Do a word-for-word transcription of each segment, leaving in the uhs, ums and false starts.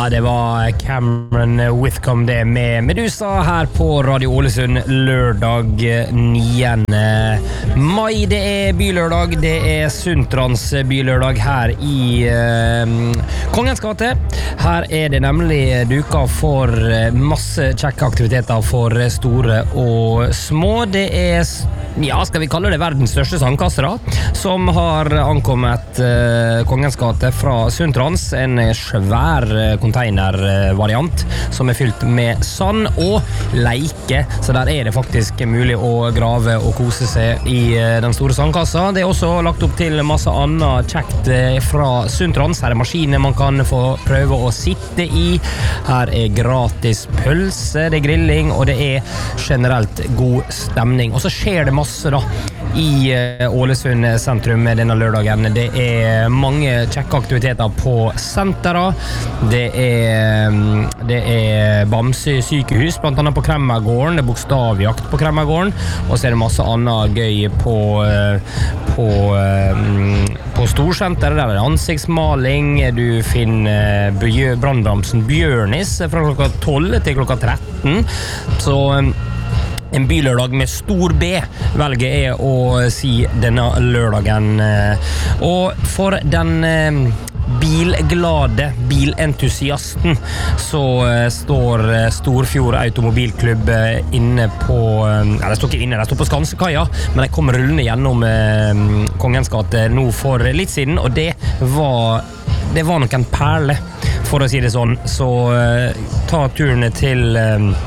det var Cameron Whitcomb det med Medusa her på Radio Ålesund lørdag niende mai. Det er bylørdag, det er Suntrans bylørdag her i eh, Kongens gate. Her er det nemlig duka for masse kjekke aktiviteter for store og små. Det er, ja, skal vi kalle det verdens største sandkasse da, som har ankommet eh, Kongens gate fra Suntrans, en svær containervariant som er fylt med sand og leike, så der er det faktisk mulig å grave og kose seg i den store sandkassa. Det er også lagt opp til masse annet kjekt fra Suntrans. Her er maskiner man kan få prøve å sitte i. Her er gratis pølse, det er grilling, og det er generelt god stemning. Og så skjer det masse da i Ålesund sentrum denne lørdagen. Det er mange kjekke aktiviteter på sentera. Det er, det er Bamse sykehus, blant annet på Kremmergården. Det er bokstavjakt på Kremmergården. Og så er det masse annet gøy på, på, på Storsenteret. Der er det ansiktsmaling. Du finner brannbremsen Bjørnis fra klokka tolv til klokka tretten. Så en bylørdag med stor B velger jeg å si denne lørdagen. Og for den bilglade bilentusiasten så står Storfjord Automobilklubb inne på, ja, det står ikke inne, det står på Skansekaia, men jeg kom rullende gjennom Kongens gate nå for litt siden, og det var det var nok en perle, for å si det sånn. Så ta turen til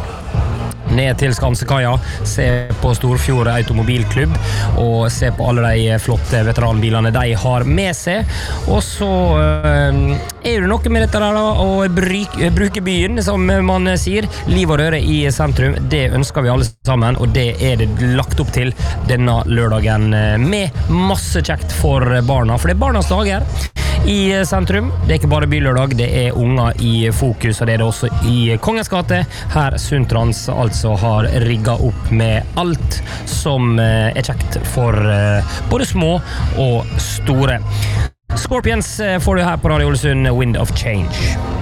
ned til Skansekaia, se på Storfjord Automobilklubb og se på alle de flotte veteranbilene de har med seg. Og så øh, er det noe med dette der da, å bruke, bruke byen, som man sier. Liv og røre i sentrum, det ønsker vi alle sammen, og det er det lagt opp til denne lørdagen med masse kjekt for barna, for det er barnas dager i sentrum. Det er ikke bare bylørdag, det er unger i fokus, og det er det også i Kongens gate. Her Suntrans altså har rigget opp med alt som er kjekt for både små og store. Scorpions får du her på Radio Ålesund, Wind of Change.